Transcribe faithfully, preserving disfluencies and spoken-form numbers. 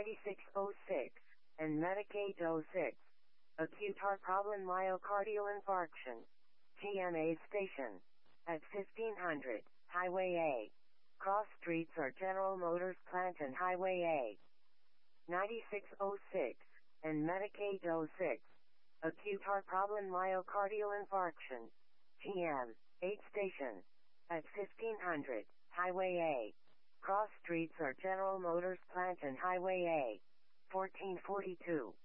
ninety-six oh six, and Medicaid oh six. Acute heart problem myocardial infarction. G M A station. At fifteen hundred, Highway A. Cross streets are General Motors Plant and Highway A. ninety-six oh six, and Medicaid oh six. Acute heart problem myocardial infarction. G M, eight station. At fifteen hundred, Highway A. Cross streets are General Motors Plant and Highway A. fourteen forty-two.